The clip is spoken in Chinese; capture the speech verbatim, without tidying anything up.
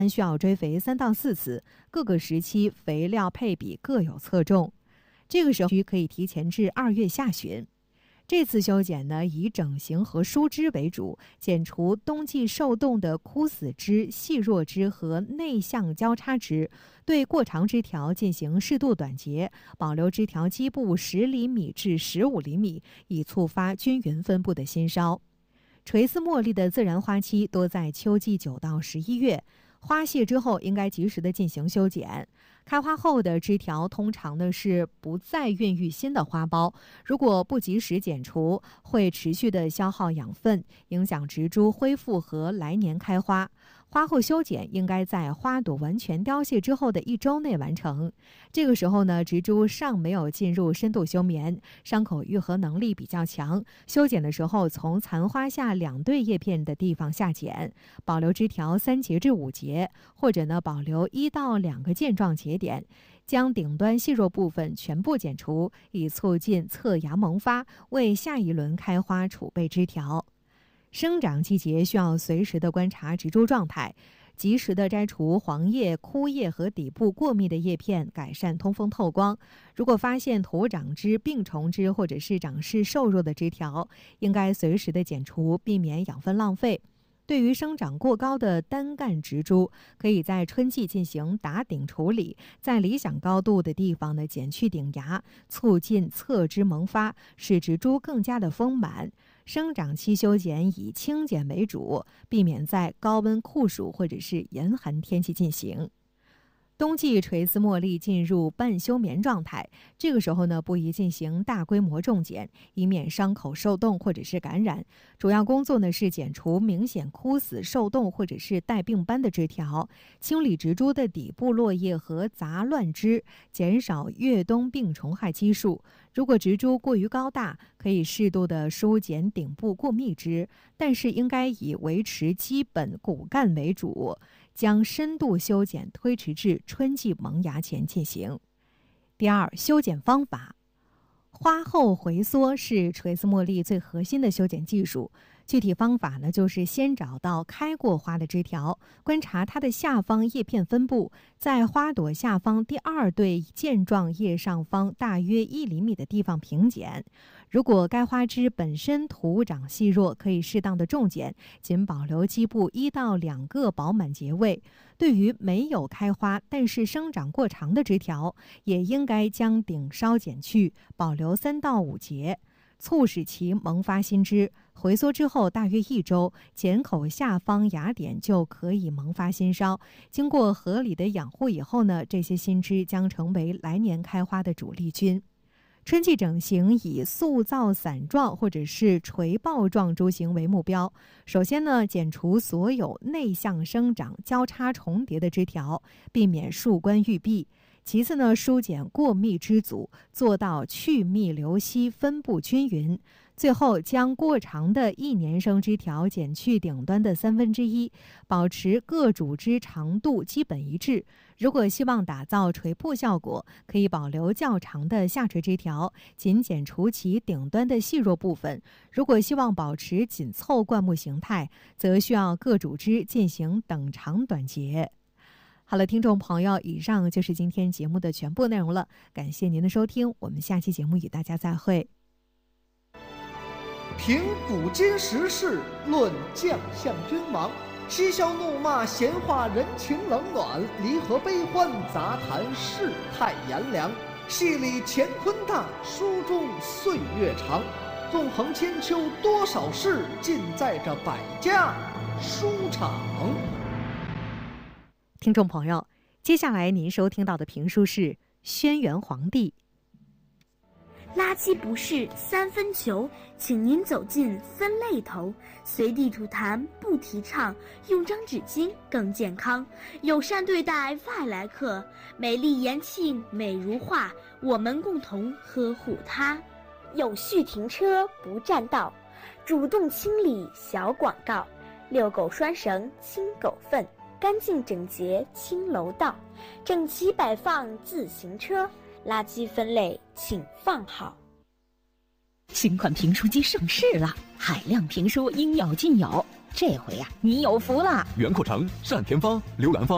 需要追肥三到四次，各个时期肥料配比各有侧重。这个时候可以提前至二月下旬。这次修剪呢，以整形和疏枝为主，剪除冬季受冻的枯死枝、细弱枝和内向交叉枝，对过长枝条进行适度短截，保留枝条基部十厘米至十五厘米，以促发均匀分布的新梢。垂丝茉莉的自然花期多在秋季九到十一月，花谢之后应该及时的进行修剪。开花后的枝条通常呢是不再孕育新的花苞，如果不及时剪除，会持续的消耗养分，影响植株恢复和来年开花。花后修剪应该在花朵完全凋谢之后的一周内完成。这个时候呢，植株尚没有进入深度休眠，伤口愈合能力比较强。修剪的时候，从残花下两对叶片的地方下剪，保留枝条三节至五节，或者呢保留一到两个剑状节点，将顶端细弱部分全部剪除，以促进侧芽萌发，为下一轮开花储备枝条。生长季节需要随时的观察植株状态，及时的摘除黄叶、枯叶和底部过密的叶片，改善通风透光。如果发现土长枝、病虫枝或者是长势瘦弱的枝条，应该随时的剪除，避免养分浪费。对于生长过高的单干植株，可以在春季进行打顶处理，在理想高度的地方呢剪去顶芽，促进侧枝萌发，使植株更加的丰满。生长期修剪以轻剪为主，避免在高温酷暑或者是严寒天气进行。冬季垂丝茉莉进入半休眠状态，这个时候呢不宜进行大规模重剪，以免伤口受冻或者是感染。主要工作呢是剪除明显枯死、受冻或者是带病斑的枝条，清理植株的底部落叶和杂乱枝，减少越冬病虫害基数。如果植株过于高大，可以适度的疏剪顶部过密枝，但是应该以维持基本骨干为主，将深度修剪推迟至春季萌芽前进行。第二，修剪方法。花后回缩是垂丝茉莉最核心的修剪技术。具体方法呢，就是先找到开过花的枝条，观察它的下方叶片分布，在花朵下方第二对剑状叶上方大约一厘米的地方平剪。如果该花枝本身土长细弱，可以适当的重剪，仅保留基部一到两个饱满节位。对于没有开花但是生长过长的枝条，也应该将顶梢剪去，保留三到五节，促使其萌发新枝。回缩之后大约一周，剪口下方芽点就可以萌发新梢。经过合理的养护以后呢，这些新枝将成为来年开花的主力军。春季整形以塑造伞状或者是垂抱状株形为目标。首先呢，剪除所有内向生长、交叉重叠的枝条，避免树冠育蔽。其次呢，疏剪过密枝组，做到去密留稀，分布均匀。最后将过长的一年生枝条剪去顶端的三分之一，保持各主枝长度基本一致。如果希望打造垂瀑效果，可以保留较长的下垂枝条，仅剪除其顶端的细弱部分。如果希望保持紧凑灌木形态，则需要各主枝进行等长短截。好了，听众朋友，以上就是今天节目的全部内容了，感谢您的收听，我们下期节目与大家再会。 评古今时事，论将相君王，嬉笑怒骂，闲话人情冷暖，离合悲欢，杂谈世态炎凉。戏里乾坤大，书中岁月长。纵横千秋多少事，尽在这百家书场。 听众朋友，接下来您收听到的评书是《轩辕黄帝》。 垃圾不是三分球，请您走进分类头。随地吐痰不提倡，用张纸巾更健康。友善对待外来客，美丽延庆美如画，我们共同呵护它。有序停车不占道，主动清理小广告。遛狗拴绳清狗粪，干净整洁清楼道。整齐摆放自行车，垃圾分类请放好。 新款评书机上市了，海量评书应有尽有，这回呀、啊，你有福了。 元寇城、单田芳、刘兰芳